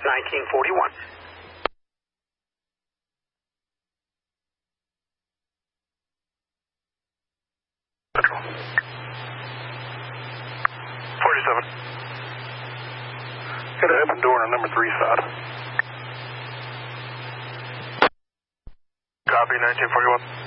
1941. Central. 47. Got an open door on number 3 side. Copy, 1941.